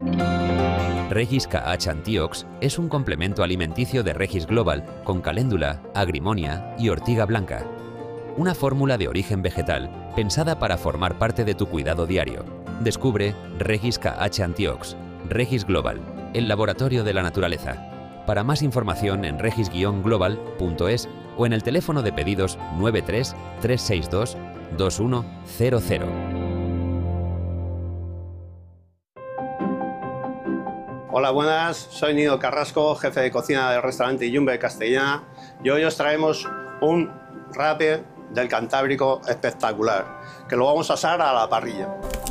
Regis KH Antiox es un complemento alimenticio de Regis Global con caléndula, agrimonia y ortiga blanca. Una fórmula de origen vegetal pensada para formar parte de tu cuidado diario. Descubre Regis KH Antiox, Regis Global, el laboratorio de la naturaleza. Para más información en regis-global.es o en el teléfono de pedidos 93 362 2100. Hola, buenas, soy Nino Carrasco, jefe de cocina del restaurante Yumbe Castellana, y hoy os traemos un rape del Cantábrico espectacular, que lo vamos a asar a la parrilla.